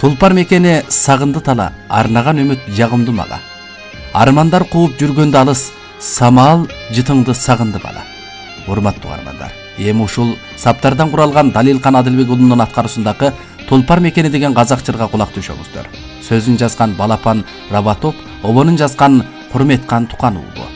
Тулпар мекени сагынды тала, арнаган үмүт жагымды мага. Армандар кууп жүргөндө алыс, самал жытыңды сагынды бала. Урматтуу армандар, эми ушул саптардан куралган Далилкан Адылбек уулунун аткаруусундагы Тулпар мекени деген казак жырга кулак түшөңүздөр. Сөзүн жазган Балапан Рабатов, обонун жазган Курметкан Тукан уулу.